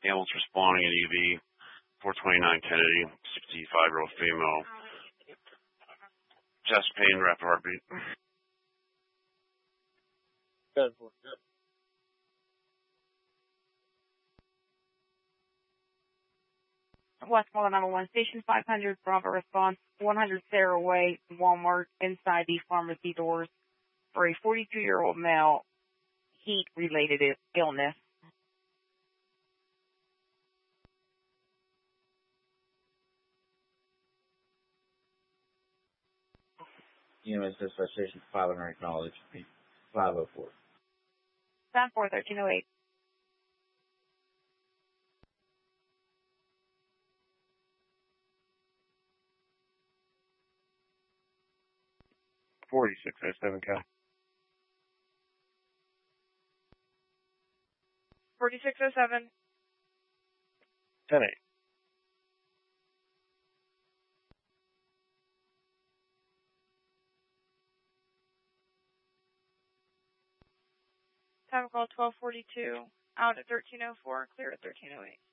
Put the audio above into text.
Ambulance responding at EV 429 Kennedy, 65-year-old female. Chest pain, rapid heartbeat. Good. Westmoreland 911 Station 500, Bravo response, 100 Sarah Way, Walmart, inside the pharmacy doors for a 42-year-old male, heat-related illness. EMS dispatch station 500, acknowledge 504. Sound 41308. $46.07, Cal. 4607. 10-8. Time call 1242. Out at 1304. Clear at 1308.